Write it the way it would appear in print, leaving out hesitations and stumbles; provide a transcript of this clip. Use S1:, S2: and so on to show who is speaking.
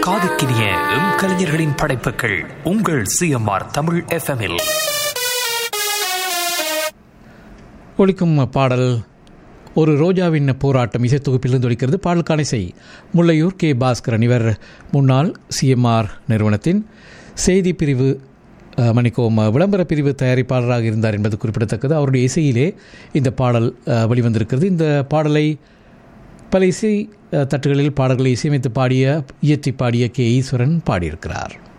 S1: காதுக்கினிய கலைஞர்களின் படைப்புகள் உங்கள் சிஎம்ஆர் தமிழ் எஃப்எம்மில்
S2: ஒலிக்கும் பாடல் ஒரு ரோஜாவின் போராட்டம் இசைத்தொகுப்பிலிருந்து ஒலிக்கிறது. பாடலுக்கான இசை முல்லையூர் கே பாஸ்கரன். இவர் முன்னாள் சிஎம்ஆர் நிறுவனத்தின் செய்தி பிரிவு விளம்பர பிரிவு தயாரிப்பாளராக இருந்தார் என்பது குறிப்பிடத்தக்கது. அவருடைய இசையிலே இந்த பாடல் வெளிவந்திருக்கிறது. இந்த பாடலை பல இசை தட்டுகளில் பாடல்களை இசையமைத்து இயற்றி பாடிய கே ஈஸ்வரன் பாடியிருக்கிறார்.